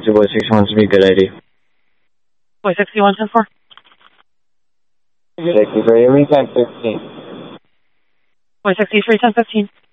to boy 61 to be good ID. Boy 61, 10-4. 63, recon 15. Boy 63, 10-15.